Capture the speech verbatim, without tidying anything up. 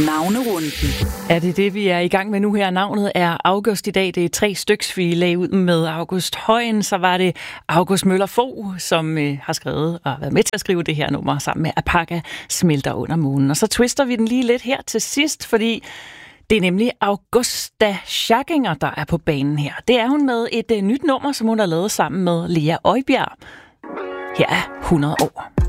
Navnerunden. Er det det, vi er i gang med nu her? Navnet er August i dag. Det er tre styks, vi lagde ud med August Højen. Så var det August Møller Fogh, som øh, har skrevet og været med til at skrive det her nummer sammen med Apaka, Smelter under månen. Og så twister vi den lige lidt her til sidst, fordi det er nemlig Augusta Schackinger, der er på banen her. Det er hun med et øh, nyt nummer, som hun har lavet sammen med Lea Øjbjerg. Her er hundrede år.